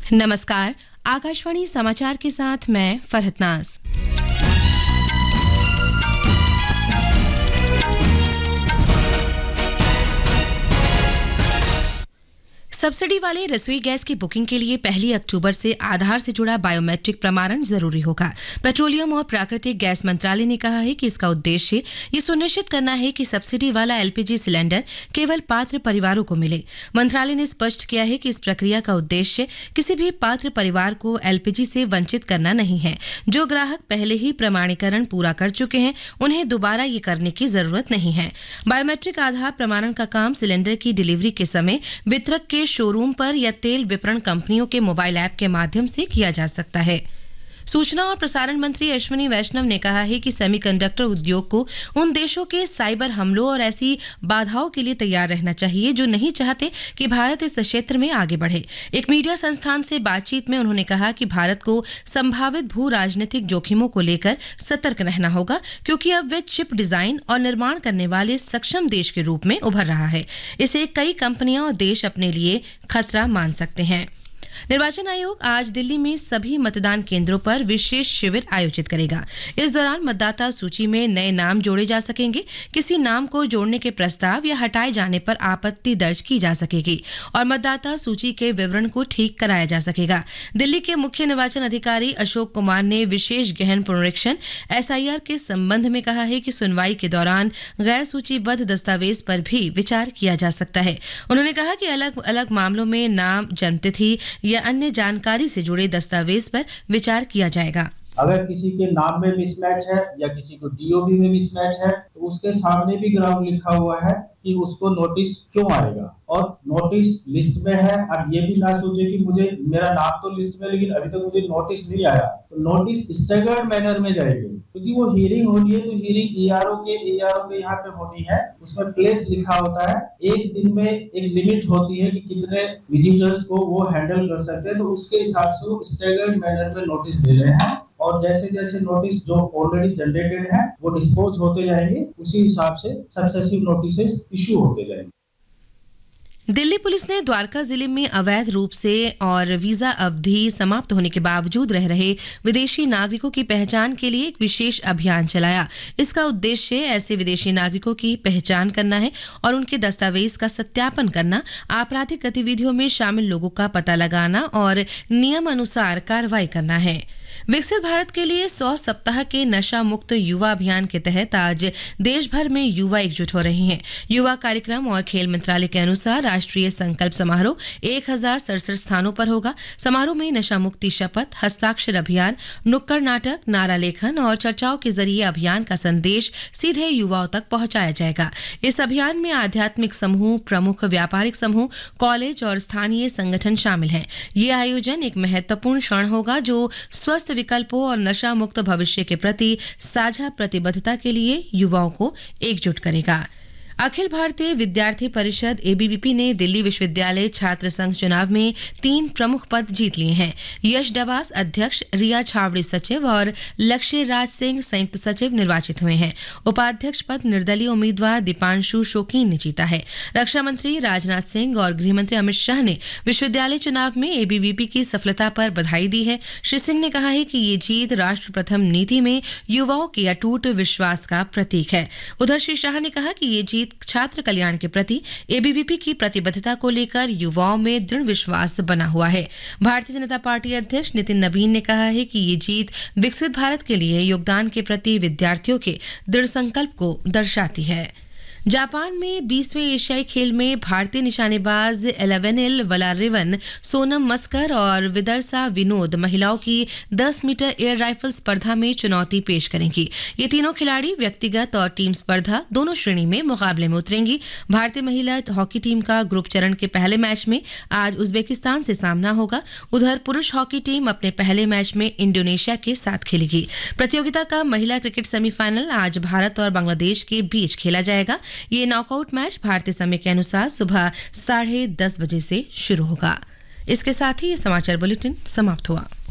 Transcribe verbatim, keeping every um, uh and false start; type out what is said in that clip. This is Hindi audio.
नमस्कार, आकाशवाणी समाचार के साथ मैं फरहत नाज। सब्सिडी वाले रसोई गैस की बुकिंग के लिए पहली अक्टूबर से आधार से जुड़ा बायोमेट्रिक प्रमाणन जरूरी होगा। पेट्रोलियम और प्राकृतिक गैस मंत्रालय ने कहा है कि इसका उद्देश्य ये सुनिश्चित करना है कि सब्सिडी वाला एलपीजी सिलेंडर केवल पात्र परिवारों को मिले। मंत्रालय ने स्पष्ट किया है कि इस प्रक्रिया का उद्देश्य किसी भी पात्र परिवार को एलपीजी से वंचित करना नहीं है। जो ग्राहक पहले ही प्रमाणीकरण पूरा कर चुके हैं, उन्हें दोबारा ये करने की जरूरत नहीं है। बायोमेट्रिक आधार प्रमाणन का काम सिलेंडर की डिलीवरी के समय वितरक के शोरूम पर या तेल विपणन कंपनियों के मोबाइल ऐप के माध्यम से किया जा सकता है। सूचना और प्रसारण मंत्री अश्विनी वैष्णव ने कहा है कि सेमीकंडक्टर उद्योग को उन देशों के साइबर हमलों और ऐसी बाधाओं के लिए तैयार रहना चाहिए जो नहीं चाहते कि भारत इस क्षेत्र में आगे बढ़े। एक मीडिया संस्थान से बातचीत में उन्होंने कहा कि भारत को संभावित भू राजनीतिक जोखिमों को लेकर सतर्क रहना होगा, क्योंकि अब वे चिप डिजाइन और निर्माण करने वाले सक्षम देश के रूप में उभर रहा है। इसे कई कंपनियां और देश अपने लिए खतरा मान सकते हैं। निर्वाचन आयोग आज दिल्ली में सभी मतदान केंद्रों पर विशेष शिविर आयोजित करेगा। इस दौरान मतदाता सूची में नए नाम जोड़े जा सकेंगे, किसी नाम को जोड़ने के प्रस्ताव या हटाए जाने पर आपत्ति दर्ज की जा सकेगी और मतदाता सूची के विवरण को ठीक कराया जा सकेगा। दिल्ली के मुख्य निर्वाचन अधिकारी अशोक कुमार ने विशेष गहन पुनरीक्षण एसआईआर के संबंध में कहा है कि सुनवाई के दौरान गैर सूचीबद्ध दस्तावेज पर भी विचार किया जा सकता है। उन्होंने कहा कि अलग अलग मामलों में नाम, जन्मतिथि या अन्य जानकारी से जुड़े दस्तावेज पर विचार किया जाएगा। अगर किसी के नाम में मिसमैच है या किसी को डीओबी में मिसमैच है, तो उसके सामने भी ग्राउंड लिखा हुआ है कि उसको नोटिस क्यों आएगा, और नोटिस लिस्ट में है। अब ये भी ना सोचे कि मुझे मेरा नाम तो लिस्ट में लेकिन अभी तक मुझे नोटिस नहीं आया, तो नोटिस स्टैगर्ड मैनर में जाएगी, क्योंकि वो हियरिंग होनी है। तो हियरिंग ईआरओ के ईआरओ के यहाँ पे होनी है, उसमें प्लेस लिखा होता है। एक दिन में एक लिमिट होती है कि कितने विजिटर्स को वो हैंडल कर सकते हैं, तो उसके हिसाब से वो स्टैगर्ड मैनर में नोटिस दे रहे हैं। और जैसे जैसे नोटिस जो ऑलरेडी जनरेटेड है वो डिस्पोज होते जाएंगे, उसी हिसाब से सक्सेसिव नोटिसेस इशू होते जाएंगे। दिल्ली पुलिस ने द्वारका जिले में अवैध रूप से और वीजा अवधि समाप्त होने के बावजूद रह रहे विदेशी नागरिकों की पहचान के लिए एक विशेष अभियान चलाया। इसका उद्देश्य ऐसे विदेशी नागरिकों की पहचान करना है और उनके दस्तावेज का सत्यापन करना, आपराधिक गतिविधियों में शामिल लोगों का पता लगाना और नियम अनुसार कार्रवाई करना है। विकसित भारत के लिए सौ सप्ताह के नशा मुक्त युवा अभियान के तहत आज देश भर में युवा एकजुट हो रहे हैं। युवा कार्यक्रम और खेल मंत्रालय के अनुसार राष्ट्रीय संकल्प समारोह एक हजार सड़सठ स्थानों पर होगा। समारोह में नशा मुक्ति शपथ, हस्ताक्षर अभियान, नुक्कड़ नाटक, नारा लेखन और चर्चाओं के जरिए अभियान का संदेश सीधे युवाओं तक पहुंचाया जाएगा। इस अभियान में आध्यात्मिक समूह, प्रमुख व्यापारिक समूह, कॉलेज और स्थानीय संगठन शामिल हैं। ये आयोजन एक महत्वपूर्ण क्षण होगा जो स्वस्थ विकल्पों और नशा मुक्त भविष्य के प्रति साझा प्रतिबद्धता के लिए युवाओं को एकजुट करेगा। अखिल भारतीय विद्यार्थी परिषद एबीवीपी ने दिल्ली विश्वविद्यालय छात्र संघ चुनाव में तीन प्रमुख पद जीत लिए हैं। यश डबास अध्यक्ष, रिया छावड़ी सचिव और लक्ष्य राज सिंह संयुक्त सचिव निर्वाचित हुए हैं। उपाध्यक्ष पद निर्दलीय उम्मीदवार दीपांशु शोकीन ने जीता है। रक्षा मंत्री राजनाथ सिंह और गृहमंत्री अमित शाह ने विश्वविद्यालय चुनाव में एबीवीपी की सफलता पर बधाई दी है। श्री सिंह ने कहा है कि ये जीत राष्ट्र प्रथम नीति में युवाओं के अटूट विश्वास का प्रतीक है। उधर श्री शाह ने कहा कि ये जीत छात्र कल्याण के प्रति एबीवीपी की प्रतिबद्धता को लेकर युवाओं में दृढ़ विश्वास बना हुआ है। भारतीय जनता पार्टी अध्यक्ष नितिन नबीन ने कहा है कि ये जीत विकसित भारत के लिए योगदान के प्रति विद्यार्थियों के दृढ़ संकल्प को दर्शाती है। जापान में बीसवें एशियाई खेल में भारतीय निशानेबाज एलेवेनिल वलारिवन, सोनम मस्कर और विदर्सा विनोद महिलाओं की दस मीटर एयर राइफल स्पर्धा में चुनौती पेश करेंगी। ये तीनों खिलाड़ी व्यक्तिगत और टीम स्पर्धा दोनों श्रेणी में मुकाबले में उतरेंगी। भारतीय महिला हॉकी टीम का ग्रुप चरण के पहले मैच में आज उज्बेकिस्तान से सामना होगा। उधर पुरुष हॉकी टीम अपने पहले मैच में इंडोनेशिया के साथ खेलेगी। प्रतियोगिता का महिला क्रिकेट सेमीफाइनल आज भारत और बांग्लादेश के बीच खेला जाएगा। ये नॉकआउट मैच भारतीय समय के अनुसार सुबह साढ़े दस बजे से शुरू होगा। इसके साथ ही ये समाचार बुलेटिन समाप्त हुआ।